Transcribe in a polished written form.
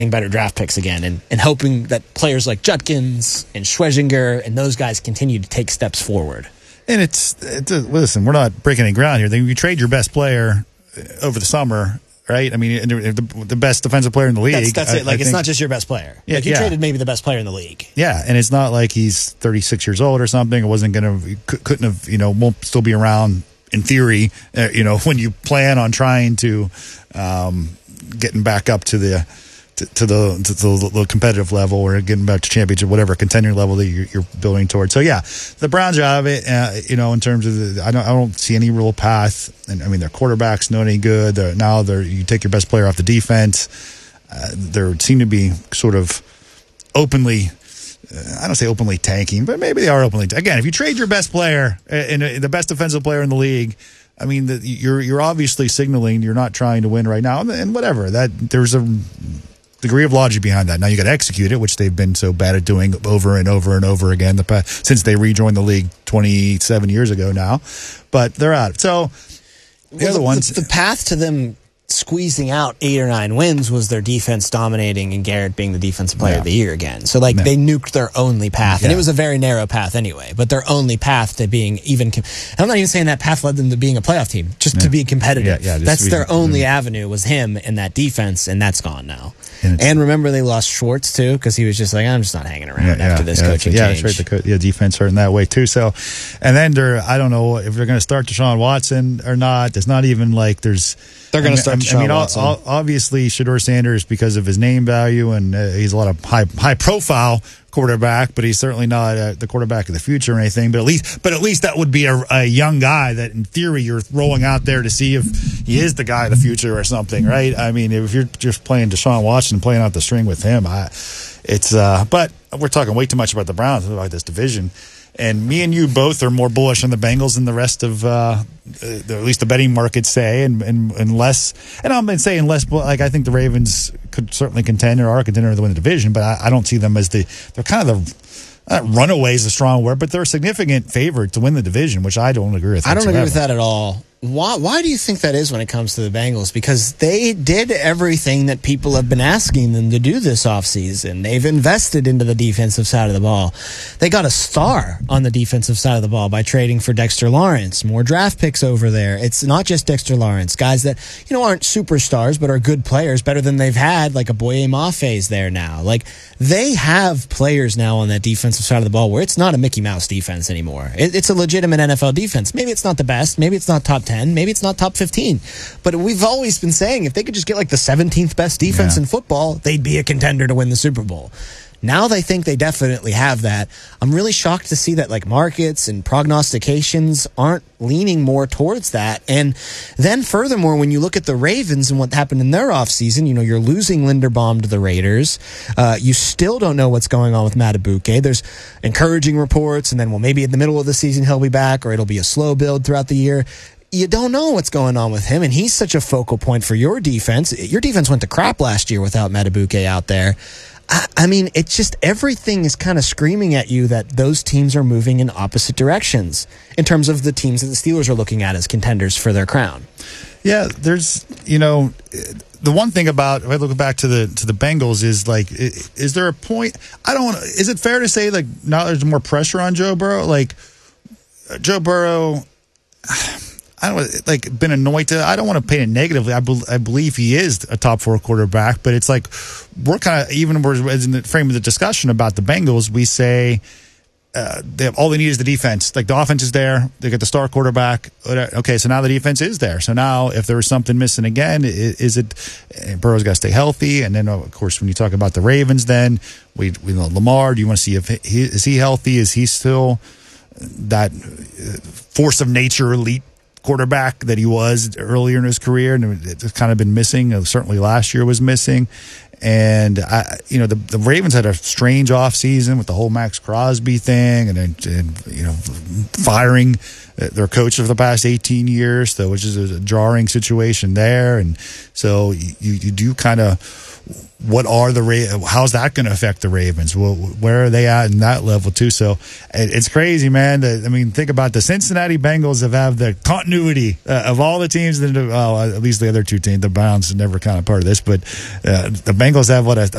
better draft picks again and hoping that players like Judkins and Schwezinger and those guys continue to take steps forward. And listen, we're not breaking any ground here. You trade your best player over the summer, right? I mean, the best defensive player in the league. That's it. It's not just your best player. Yeah, you traded maybe the best player in the league. Yeah, and it's not like he's 36 years old or something. It wasn't couldn't have, won't still be around in theory, when you plan on trying to getting back up to the competitive level or getting back to championship, whatever contender level that you're building towards. So yeah, the Browns are out of it. In terms of I don't see any real path. And I mean, their quarterback's not any good. You take your best player off the defense. There seem to be sort of openly. I don't say openly tanking, but maybe they are openly. Again, if you trade your best player and the best defensive player in the league, I mean, you're obviously signaling you're not trying to win right now, and whatever. That there's a degree of logic behind that. Now you got to execute it, which they've been so bad at doing over and over and over again since they rejoined the league 27 years ago now. But they're out. So the other ones, the path to them squeezing out 8 or 9 wins was their defense dominating and Garrett being the defensive player of the year again. So they nuked their only path, and it was a very narrow path anyway. But their only path to being I'm not even saying that path led them to being a playoff team, just to be competitive. That's their only avenue was him and that defense, and that's gone now. And remember, they lost Schwartz too because he was just like, I'm just not hanging around after this coaching change. That's right. The defense hurt in that way too. So, and then I don't know if they're going to start Deshaun Watson or not. It's not even like there's. They're going to start Deshaun Watson. Obviously, Shedeur Sanders because of his name value, and he's a lot of high profile quarterback, but he's certainly not the quarterback of the future or anything. But at least that would be a young guy that, in theory, you're rolling out there to see if he is the guy of the future or something, right? I mean, if you're just playing Deshaun Watson, playing out the string with him, but we're talking way too much about the Browns, about this division. And me and you both are more bullish on the Bengals than the rest of, at least the betting markets say, and less. And I'm saying less. Like I think the Ravens could certainly contend or are a contender to win the division, but I don't see them as they're kind of runaway is a strong word, but they're a significant favorite to win the division, which I don't agree with. I don't agree with that at all. Why do you think that is when it comes to the Bengals? Because they did everything that people have been asking them to do this offseason. They've invested into the defensive side of the ball. They got a star on the defensive side of the ball by trading for Dexter Lawrence. More draft picks over there. It's not just Dexter Lawrence. Guys that, aren't superstars but are good players, better than they've had, like a Boye Maffe's there now. Like, they have players now on that defensive side of the ball where it's not a Mickey Mouse defense anymore. It's a legitimate NFL defense. Maybe it's not the best. Maybe it's not top 10. Maybe it's not top 15. But we've always been saying if they could just get like the 17th best defense in football, they'd be a contender to win the Super Bowl. Now they think they definitely have that. I'm really shocked to see that like markets and prognostications aren't leaning more towards that. And then furthermore, when you look at the Ravens and what happened in their offseason, you're losing Linderbaum to the Raiders. You still don't know what's going on with Madubuike. There's encouraging reports, and then, maybe in the middle of the season he'll be back, or it'll be a slow build throughout the year. You don't know what's going on with him, and he's such a focal point for your defense. Your defense went to crap last year without Madubuike out there. I mean, it's just everything is kind of screaming at you that those teams are moving in opposite directions in terms of the teams that the Steelers are looking at as contenders for their crown. Yeah, there's, the one thing about, if I look back to the Bengals is like, is there a point? Is it fair to say like now there's more pressure on Joe Burrow? Like Joe Burrow, been anointed. I don't want to paint it negatively. I believe he is a top 4 quarterback, but it's like we're kind of in the frame of the discussion about the Bengals. We say all they need is the defense. Like the offense is there. They got the star quarterback. Okay, so now the defense is there. So now if there was something missing again, is it Burrow's got to stay healthy? And then of course when you talk about the Ravens, then we know Lamar. Do you want to see if is he healthy? Is he still that force of nature elite quarterback that he was earlier in his career, and it's kind of been missing. Certainly last year was missing. And the Ravens had a strange offseason with the whole Max Crosby thing, and firing their coach of the past 18 years, which is a jarring situation there. And so you do kind of what are how's that going to affect the Ravens? Well, where are they at in that level too? So it's crazy, man. I mean, think about the Cincinnati Bengals have the continuity of all the teams that at least the other two teams, the Browns are never kind of part of this, but the Bengals have a